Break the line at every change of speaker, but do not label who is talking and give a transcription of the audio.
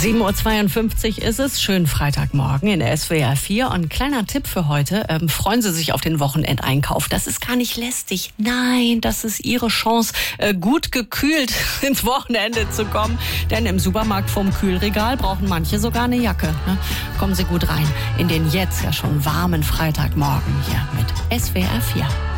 7.52 Uhr ist es, schönen Freitagmorgen in der SWR 4. Und kleiner Tipp für heute, freuen Sie sich auf den Wochenendeinkauf. Das ist gar nicht lästig. Nein, das ist Ihre Chance, gut gekühlt ins Wochenende zu kommen. Denn im Supermarkt vorm Kühlregal brauchen manche sogar eine Jacke. Ne? Kommen Sie gut rein in den jetzt ja schon warmen Freitagmorgen hier mit SWR 4.